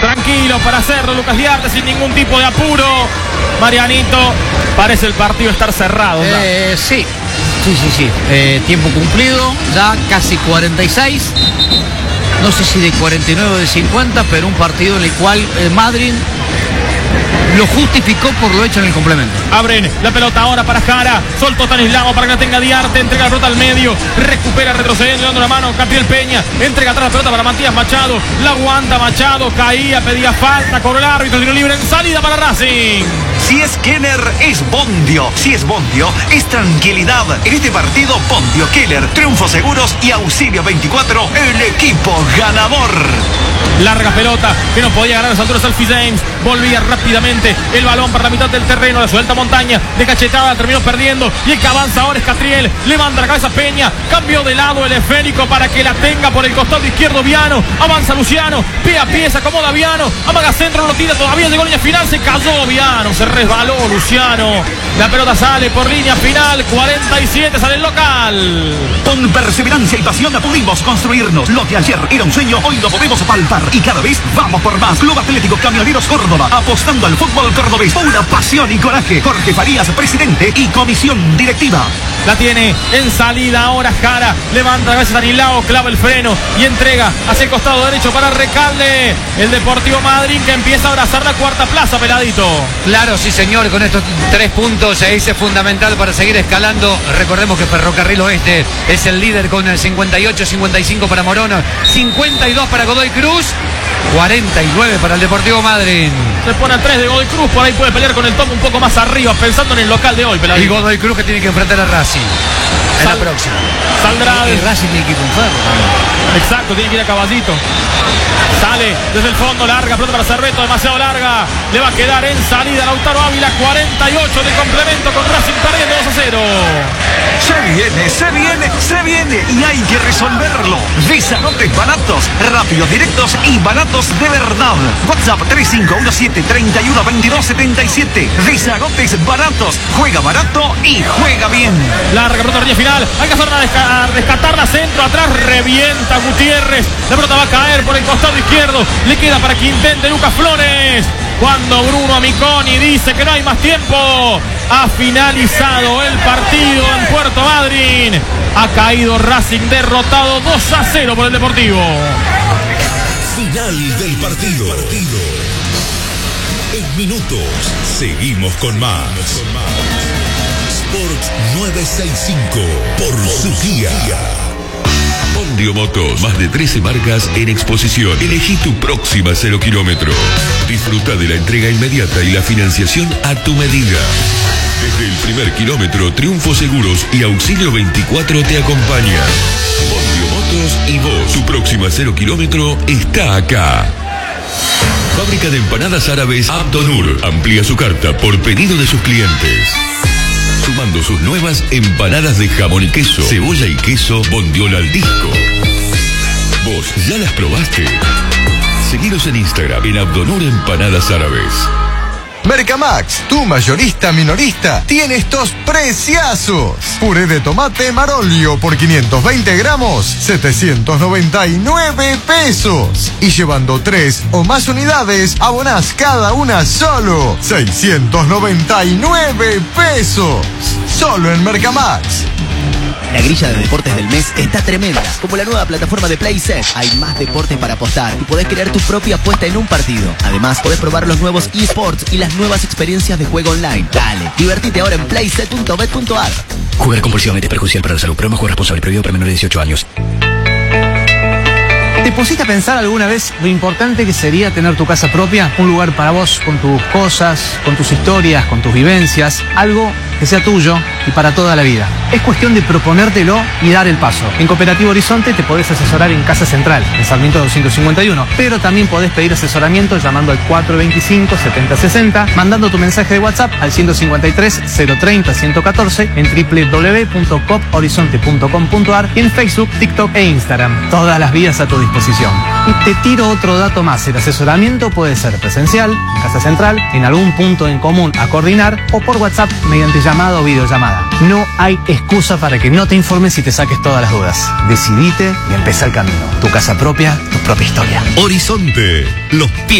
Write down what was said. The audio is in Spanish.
Tranquilo para hacerlo Lucas Liarte sin ningún tipo de apuro. Marianito, parece el partido estar cerrado. Sí. Tiempo cumplido, ya casi 46. No sé si de 49 o de 50, pero un partido en el cual Madrid lo justificó por lo hecho en el complemento. Abren la pelota ahora para Jara. Soltó Stanislao para que la tenga Diarte. Entrega la pelota al medio. Recupera retrocediendo, dando la mano. Catriel Peña. Entrega atrás la pelota para Matías Machado. La aguanta Machado. Caía, pedía falta. Cobró el árbitro. Tiro libre en salida para Racing. Si es Keller, es Bondio. Si es Bondio, es tranquilidad. En este partido, Bondio, Keller, triunfos seguros y auxilio 24, el equipo ganador. Larga pelota que no podía ganar a las alturas Alfie James. Volvía rápidamente el balón para la mitad del terreno. La suelta Montaña de cachetada. Terminó perdiendo. Y el que avanza ahora es Catriel. Levanta la cabeza Peña. Cambió de lado el esférico para que la tenga por el costado izquierdo Viano. Avanza Luciano. Pie a pie se acomoda Viano. Amaga centro, no lo tira todavía. Llegó a línea final. Se cayó Viano. Se resbaló Luciano. La pelota sale por línea final. 47 sale el local. Con perseverancia y pasión pudimos construirnos. Lo que ayer era un sueño, hoy lo podemos palpar. Y cada vez vamos por más. Club Atlético Camioneros Córdoba, apostando al fútbol cordobés. Pura pasión y coraje. Jorge Farías, presidente y comisión directiva. La tiene en salida ahora Jara. Levanta la cabeza Stanislao, clava el freno y entrega hacia el costado derecho para Recalde. El Deportivo Madrid que empieza a abrazar la cuarta plaza, Peladito. Claro, sí señor, con estos 3 puntos ese es fundamental para seguir escalando. Recordemos que Ferrocarril Oeste es el líder con el 58-55 para Morón, 52 para Godoy Cruz, 49 para el Deportivo Madrid. Se pone a 3 de Godoy Cruz, por ahí puede pelear con el top un poco más arriba, pensando en el local de hoy, Peladito. Y Godoy Cruz que tiene que enfrentar a Racing en la próxima. Saldrá. Y Racing tiene que ir con Ferro. Exacto, tiene que ir a Caballito. Sale desde el fondo, larga, pelota para Cerveto, demasiado larga. Le va a quedar en salida Lautaro Ávila, 48 de complemento con Racing perdiendo 2-0. Se viene y hay que resolverlo. Visagotes baratos, rápidos, directos y baratos de verdad. WhatsApp 3517-312277. Visagotes baratos, juega barato y juega bien. Larga pelota en línea final, hay que hacer a rescatarla centro, atrás revienta Gutiérrez. La pelota va a caer por el costado izquierdo, le queda para que intente Lucas Flores. Cuando Bruno Amiconi dice que no hay más tiempo, ha finalizado el partido en Puerto Madryn. Ha caído Racing derrotado 2-0 por el Deportivo. Final del partido. En minutos seguimos con más. Sport 965 por su guía. Bondio Motos, más de 13 marcas en exposición. Elegí tu próxima 0 kilómetro. Disfruta de la entrega inmediata y la financiación a tu medida. Desde el primer kilómetro, Triunfos Seguros y Auxilio 24 te acompañan. Bondio Motos y vos, tu próxima 0 kilómetro está acá. Fábrica de empanadas árabes Abdonur amplía su carta por pedido de sus clientes, sumando sus nuevas empanadas de jamón y queso, cebolla y queso bondiola al disco. ¿Vos ya las probaste? Seguinos en Instagram en Abdonur Empanadas Árabes. Mercamax, tu mayorista minorista, tiene estos preciazos. Puré de tomate Marolio por 520 gramos, 799 pesos. Y llevando 3 o más unidades, abonás cada una solo 699 pesos. Solo en Mercamax. La grilla de deportes del mes está tremenda, como la nueva plataforma de PlaySet. Hay más deportes para apostar y podés crear tu propia apuesta en un partido. Además, podés probar los nuevos eSports y las nuevas experiencias de juego online. Dale, divertite ahora en playset.bet.ar. Jugar compulsivamente es perjudicial para la salud. Programa juego responsable, prohibido para menores de 18 años. ¿Te pusiste a pensar alguna vez lo importante que sería tener tu casa propia? Un lugar para vos, con tus cosas, con tus historias, con tus vivencias. Algo que sea tuyo y para toda la vida. Es cuestión de proponértelo y dar el paso. En Cooperativa Horizonte te podés asesorar en Casa Central, en Sarmiento 251. Pero también podés pedir asesoramiento llamando al 425-7060, mandando tu mensaje de WhatsApp al 153-030-114 en www.coophorizonte.com.ar y en Facebook, TikTok e Instagram. Todas las vías a tu disposición. Y te tiro otro dato más. El asesoramiento puede ser presencial, en Casa Central, en algún punto en común a coordinar o por WhatsApp mediante llamada o videollamada. No hay excusa para que no te informes y te saques todas las dudas. Decidite y empezá el camino. Tu casa propia, tu propia historia. Horizonte, los pies